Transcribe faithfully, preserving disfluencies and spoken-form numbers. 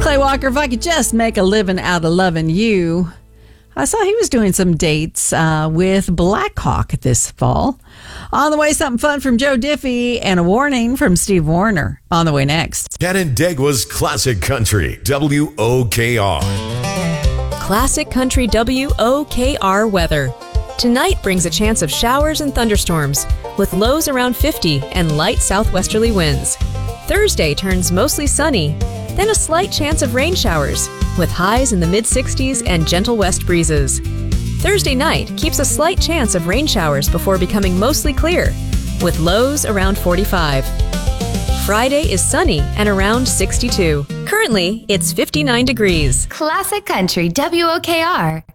Clay Walker, if I could just make a living out of loving you. I saw he was doing some dates uh, with Blackhawk this fall. On the way, something fun from Joe Diffie and a warning from Steve Wariner. On the way next. Canandaigua's Classic Country, W O K R. Classic Country W O K R weather. Tonight brings a chance of showers and thunderstorms, with lows around fifty and light southwesterly winds. Thursday turns mostly sunny, then a slight chance of rain showers, with highs in the mid sixties and gentle west breezes. Thursday night keeps a slight chance of rain showers before becoming mostly clear, with lows around forty-five. Friday is sunny and around sixty-two. Currently, it's fifty-nine degrees. Classic Country W O K R.